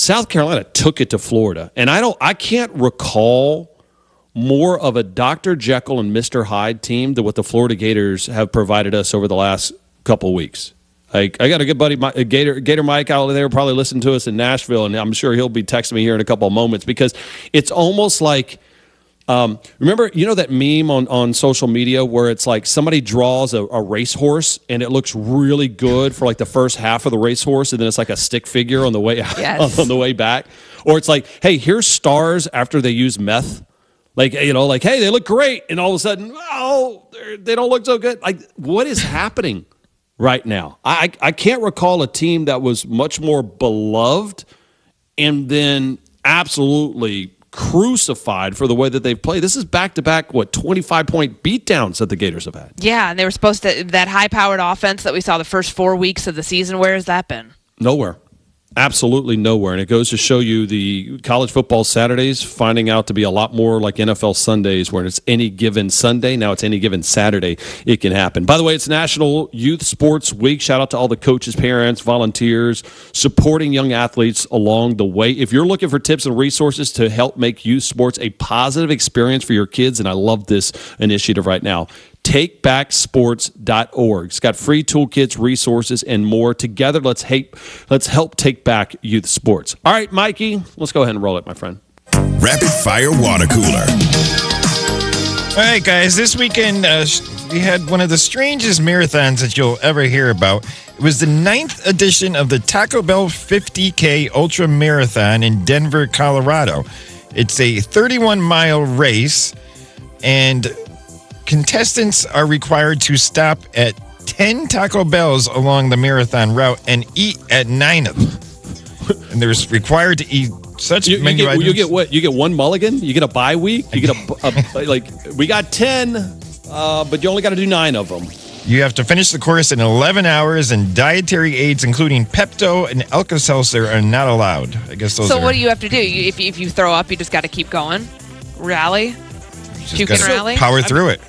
South Carolina took it to Florida, and I can't recall more of a Dr. Jekyll and Mr. Hyde team than what the Florida Gators have provided us over the last couple of weeks. I got a good buddy, Gator Mike, out there, probably listening to us in Nashville, and I'm sure he'll be texting me here in a couple of moments because it's almost like, remember, that meme on social media where it's like somebody draws a racehorse and it looks really good for like the first half of the racehorse, and then it's like a stick figure on the way Yes. on the way back, or it's like, hey, here's stars after they use meth. Like, hey, they look great, and all of a sudden, they don't look so good. Like, what is happening right now? I can't recall a team that was much more beloved and then absolutely crucified for the way that they've played. This is back-to-back, 25-point beatdowns that the Gators have had. Yeah, and they were supposed to, that high-powered offense that we saw the first 4 weeks of the season, where has that been? Nowhere. Absolutely nowhere. And it goes to show you the college football Saturdays finding out to be a lot more like NFL Sundays, where it's any given Sunday. Now it's any given Saturday it can happen. By the way, it's National Youth Sports Week. Shout out to all the coaches, parents, volunteers, supporting young athletes along the way. If you're looking for tips and resources to help make youth sports a positive experience for your kids, and I love this initiative right now, TakeBackSports.org. It's got free toolkits, resources, and more. Together, let's help take back youth sports. All right, Mikey, let's go ahead and roll it, my friend. Rapid Fire Water Cooler. All right, guys, this weekend we had one of the strangest marathons that you'll ever hear about. It was the 9th edition of the Taco Bell 50K Ultra Marathon in Denver, Colorado. It's a 31-mile race, and contestants are required to stop at 10 Taco Bells along the marathon route and eat at 9 of them. And they're required to eat such many items. You get what? You get one mulligan? You get a bye week? You get we got 10, but you only got to do 9 of them. You have to finish the course in 11 hours, and dietary aids, including Pepto and Alka-Seltzer, are not allowed. I guess those. So what do you have to do? If you throw up, you just got to keep going? Rally? You can rally? Power through it.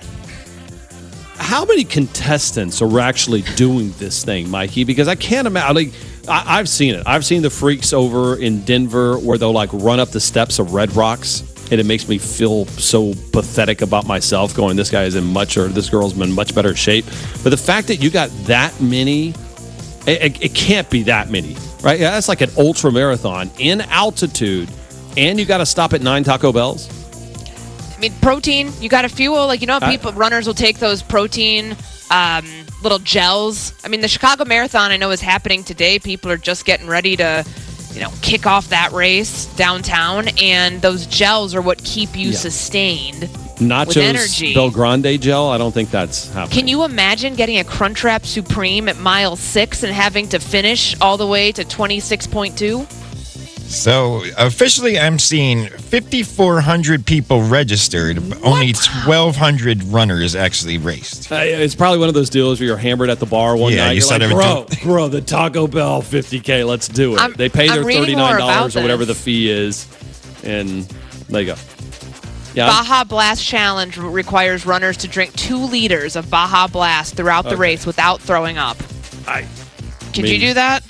How many contestants are actually doing this thing, Mikey? Because I can't imagine. I've seen it. I've seen the freaks over in Denver where they'll run up the steps of Red Rocks, and it makes me feel so pathetic about myself. Going, this guy is this girl's in much better shape. But the fact that you got that many, it can't be that many, right? Yeah, that's like an ultra marathon in altitude, and you got to stop at 9 Taco Bells. I mean, protein, you got to fuel. Runners will take those protein little gels. I mean, the Chicago Marathon, I know, is happening today. People are just getting ready to, kick off that race downtown, and those gels are what keep you sustained. Nachos, with energy. Bel Grande gel, I don't think that's happening. Can you imagine getting a Crunchwrap Supreme at mile 6 and having to finish all the way to 26.2? So, officially, I'm seeing 5,400 people registered, but only 1,200 runners actually raced. It's probably one of those deals where you're hammered at the bar one night. You're like, bro, the Taco Bell 50K, let's do it. They pay their $39 or whatever the fee is, and there you go. Yeah. Baja Blast Challenge requires runners to drink 2 liters of Baja Blast throughout the race without throwing up. Could you do that?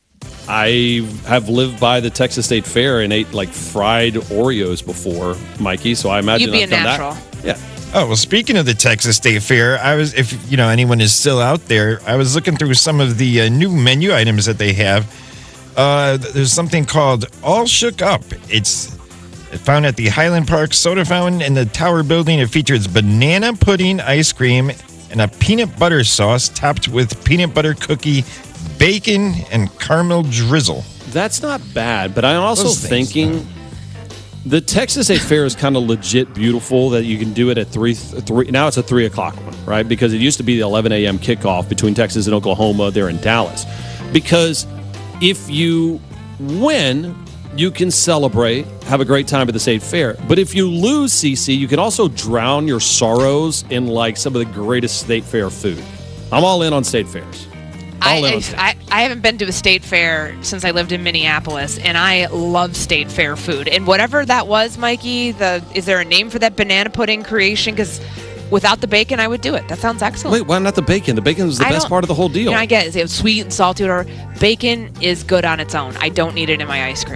I have lived by the Texas State Fair and ate fried Oreos before, Mikey. So I imagine you'd be I've a done natural. That. Yeah. Oh, well, speaking of the Texas State Fair, if anyone is still out there, I was looking through some of the new menu items that they have. There's something called All Shook Up. It's found at the Highland Park Soda Fountain in the Tower Building. It features banana pudding ice cream and a peanut butter sauce topped with peanut butter cookie, bacon, and caramel drizzle. That's not bad, but I'm also thinking the Texas State Fair is kind of legit beautiful that you can do it at 3. Now it's a 3 o'clock one, right? Because it used to be the 11 a.m. kickoff between Texas and Oklahoma there in Dallas. Because if you win, you can celebrate, have a great time at the State Fair. But if you lose, CC, you can also drown your sorrows in some of the greatest State Fair food. I'm all in on State Fairs. I haven't been to a state fair since I lived in Minneapolis, and I love state fair food. And whatever that was, Mikey, is there a name for that banana pudding creation? Because without the bacon, I would do it. That sounds excellent. Wait, why not the bacon? The bacon is the best part of the whole deal. I get it. It's sweet and salty. Or bacon is good on its own. I don't need it in my ice cream.